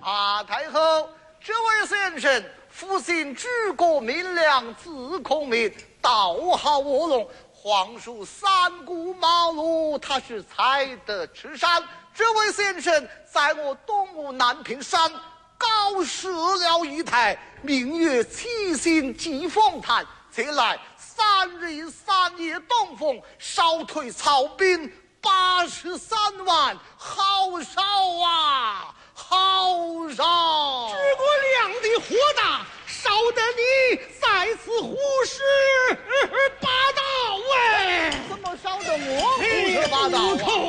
太后，这位先生福星举国明亮，自孔明，道好卧龙。皇叔三顾茅庐，他是才德赤山。这位先生在我东吴南屏山高设了一台，名曰七星祭凤坛。这来3日3夜东风，烧退曹兵83万，好烧啊，好烧！ 诸葛亮的火大，烧得你在此胡说八道哎！ 怎么烧得我胡说八道啊？